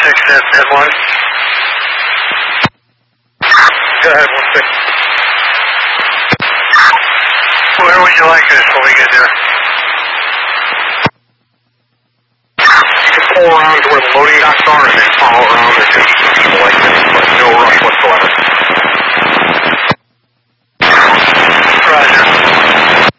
1. Go ahead, 1-6. Where would you like us when we get there? You can pull around to where the loading docks are and then follow around. There's going to be some people like this.